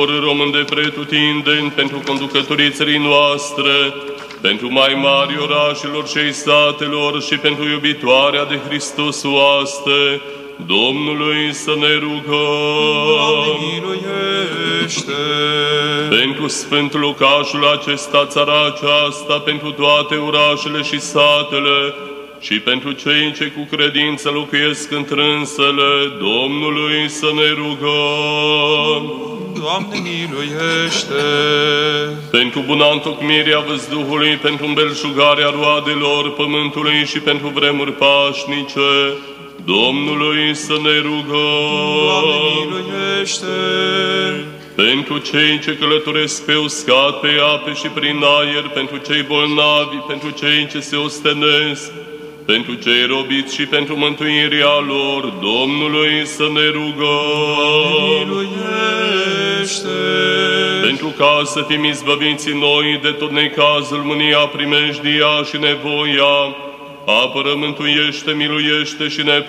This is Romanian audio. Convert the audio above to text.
Român de pretutindeni, pentru conducătorii țării noastre, pentru mai mari orașelor și satelor și pentru iubitoarea de Hristos oaste, Domnului să ne rugăm. Doamne, miluiește! Pentru sfântul locașul acesta, țara aceasta, pentru toate orașele și satele, și pentru cei ce cu credință locuiesc întrânsele, Domnului să ne rugăm. Doamne, miluiește! Pentru buna întocmirea văzduhului, pentru îmbelșugarea roadelor pământului și pentru vremuri pașnice, Domnului să ne rugăm. Doamne, miluiește! Pentru cei ce călătoresc pe uscat, pe ape și prin aer, pentru cei bolnavi, pentru cei ce se ostenesc, pentru cei robiți și pentru mântuirea lor, Domnului să ne rugăm. Miluiește! Pentru ca să fim izbăviți noi de tot necazul, mânia, primejdia și nevoia, apără, mântuiește, miluiește și ne